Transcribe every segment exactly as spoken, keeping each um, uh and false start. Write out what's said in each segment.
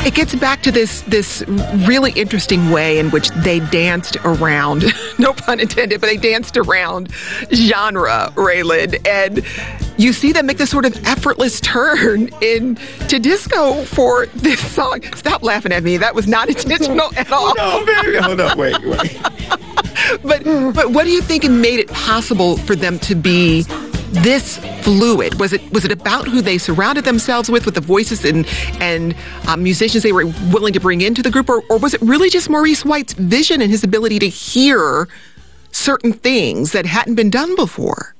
it gets back to this this really interesting way in which they danced around, no pun intended, but they danced around genre, Raylan. And you see them make this sort of effortless turn into disco for this song. Stop laughing at me. That was not intentional at all. No, baby. Hold on. Wait, wait. But but what do you think made it possible for them to be this fluid? Was it was it about who they surrounded themselves with, with the voices and and um, musicians they were willing to bring into the group, or, or was it really just Maurice White's vision and his ability to hear certain things that hadn't been done before?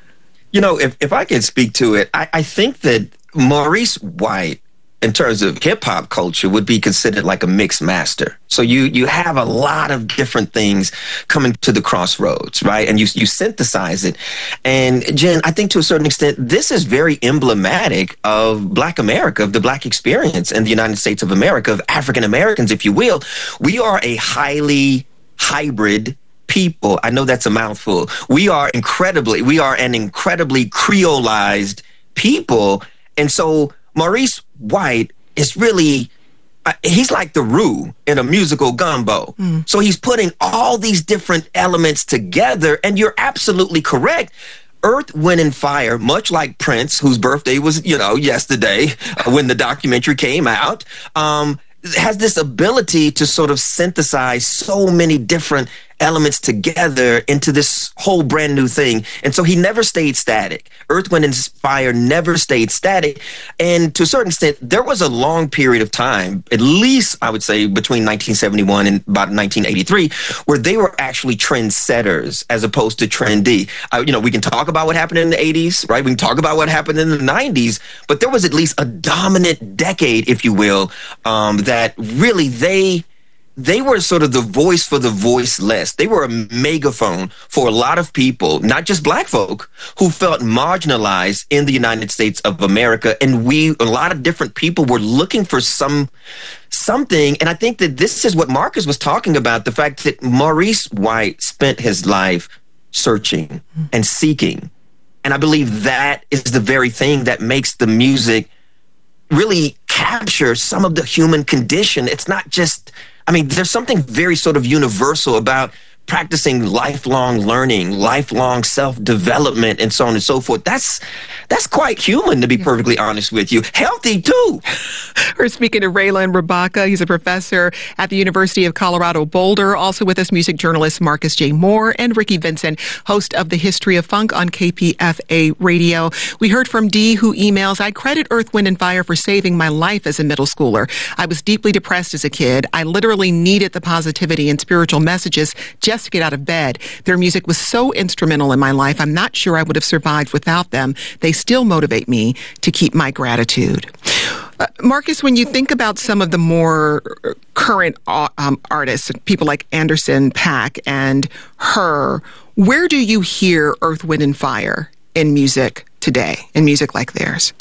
You know, if, if I can speak to it, I, I think that Maurice White, in terms of hip hop culture, would be considered like a mixed master. So you you have a lot of different things coming to the crossroads, right? And you you synthesize it. And Jen, I think to a certain extent, this is very emblematic of Black America, of the Black experience in the United States of America, of African Americans, if you will. We are a highly hybrid people. I know that's a mouthful. We are incredibly, we are an incredibly creolized people. And so Maurice White is really, uh, he's like the roux in a musical gumbo. Mm. So he's putting all these different elements together, and you're absolutely correct. Earth, Wind, and Fire, much like Prince, whose birthday was, you know, yesterday uh, when the documentary came out, um, has this ability to sort of synthesize so many different elements together into this whole brand new thing. And so he never stayed static. Earth, Wind, and Fire never stayed static. And to a certain extent, there was a long period of time, at least I would say between nineteen seventy-one and about nineteen eighty-three, where they were actually trendsetters as opposed to trendy. Uh, you know, we can talk about what happened in the eighties, right? We can talk about what happened in the nineties, but there was at least a dominant decade, if you will, um, that really they... They were sort of the voice for the voiceless. They were a megaphone for a lot of people, not just Black folk, who felt marginalized in the United States of America. And we, a lot of different people were looking for some something. And I think that this is what Marcus was talking about, the fact that Maurice White spent his life searching and seeking. And I believe that is the very thing that makes the music really capture some of the human condition. It's not just... I mean, there's something very sort of universal about practicing lifelong learning, lifelong self-development, and so on and so forth. That's that's quite human, to be perfectly honest with you. Healthy, too. We're speaking to Raylan Rabaka. He's a professor at the University of Colorado Boulder. Also with us, music journalist Marcus J. Moore and Ricky Vincent, host of The History of Funk on K P F A Radio. We heard from Dee, who emails, I credit Earth, Wind, and Fire for saving my life as a middle schooler. I was deeply depressed as a kid. I literally needed the positivity and spiritual messages just to get out of bed. Their music was so instrumental in my life. I'm not sure I would have survived without them. They still motivate me to keep my gratitude. Uh, Marcus, when you think about some of the more current uh, um, artists, people like Anderson .Paak and Her, where do you hear Earth, Wind, and Fire in music today, in music like theirs?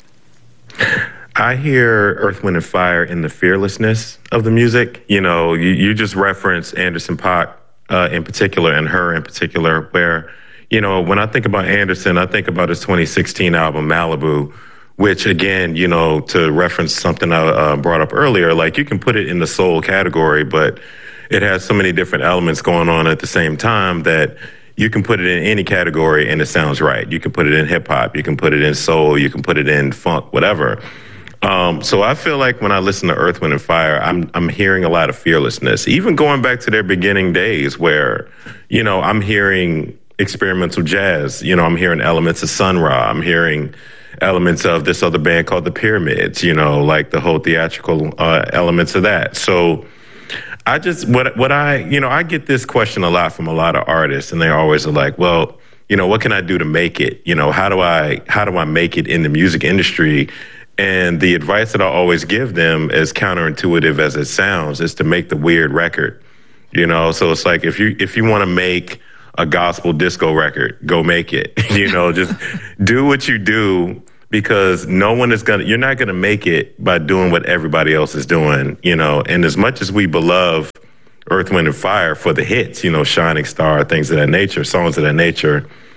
I hear Earth, Wind, and Fire in the fearlessness of the music. You know, you, you just referenced Anderson .Paak uh, in particular and Her in particular, where, you know, when I think about Anderson, I think about his twenty sixteen album, Malibu, which, again, you know, to reference something I uh, brought up earlier, like you can put it in the soul category, but it has so many different elements going on at the same time that you can put it in any category and it sounds right. You can put it in hip hop, you can put it in soul, you can put it in funk, whatever. Um, so I feel like when I listen to Earth, Wind, and Fire, I'm I'm hearing a lot of fearlessness, even going back to their beginning days where, you know, I'm hearing experimental jazz. You know, I'm hearing elements of Sun Ra. I'm hearing elements of this other band called the Pyramids, you know, like the whole theatrical uh, elements of that. So I just, what what I, you know, I get this question a lot from a lot of artists, and they always are like, well, you know, what can I do to make it? You know, how do I, how do I make it in the music industry? And the advice that I always give them, as counterintuitive as it sounds, is to make the weird record. You know, so it's like, if you if you want to make a gospel disco record, go make it. You know, just do what you do, because no one is going to, you're not going to make it by doing what everybody else is doing, you know. And as much as we beloved Earth, Wind, and Fire for the hits, you know, Shining Star, things of that nature, songs of that nature,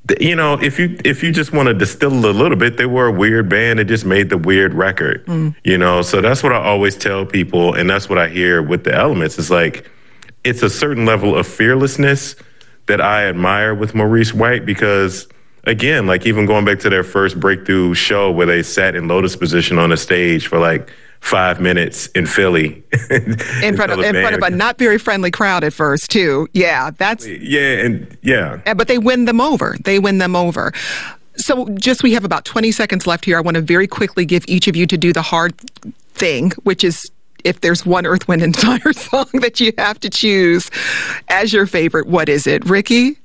you know, if you if you just want to distill it a little bit, they were a weird band that just made the weird record, mm. you know? So that's what I always tell people, and that's what I hear with the Elements. It's like, it's a certain level of fearlessness that I admire with Maurice White because, again, like even going back to their first breakthrough show where they sat in lotus position on a stage for like five minutes in Philly. in front of in front of a not very friendly crowd at first, too. Yeah, that's... Yeah, and yeah. But they win them over. They win them over. So just we have about twenty seconds left here. I want to very quickly give each of you to do the hard thing, which is if there's one Earth, Wind and Fire song that you have to choose as your favorite, what is it? Ricky?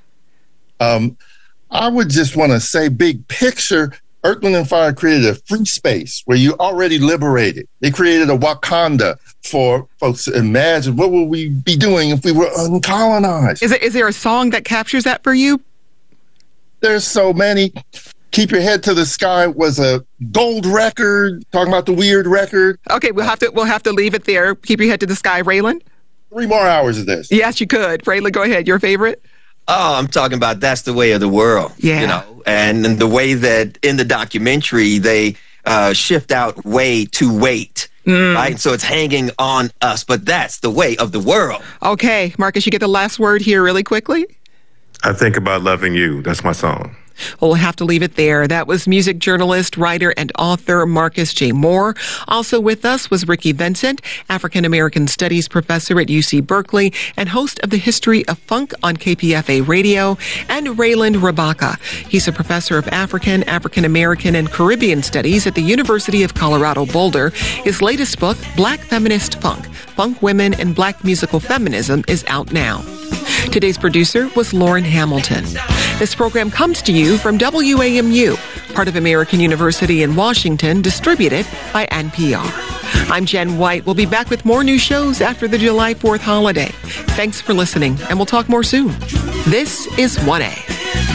Um, I would just want to say big picture. Earth, Wind and Fire created a free space where you already liberated. They created a Wakanda for folks to imagine what would we be doing if we were uncolonized. Is, it, is there a song that captures that for you? There's so many. Keep Your Head to the Sky was a gold record, talking about the weird record. Okay, we'll have to we'll have to leave it there. Keep Your Head to the Sky. Raylan? Three more hours of this. Yes, you could. Raylan, go ahead. Your favorite? Oh, I'm talking about That's the Way of the World. Yeah. You know, and, and the way that in the documentary they uh, shift out way to wait. Mm. Right? So it's hanging on us, but that's the way of the world. Okay. Marcus, you get the last word here really quickly? I Think About Loving You. That's my song. Well, we'll have to leave it there. That was music journalist, writer, and author Marcus J. Moore. Also with us was Ricky Vincent, African-American Studies professor at U C Berkeley and host of the History of Funk on K P F A Radio, and Raylan Rabaka. He's a professor of African, African-American, and Caribbean Studies at the University of Colorado Boulder. His latest book, Black Feminist Funk, Funk Women and Black Musical Feminism, is out now. Today's producer was Lauren Hamilton. This program comes to you from W A M U, part of American University in Washington, distributed by N P R. I'm Jen White. We'll be back with more new shows after the July fourth holiday. Thanks for listening, and we'll talk more soon. This is one A.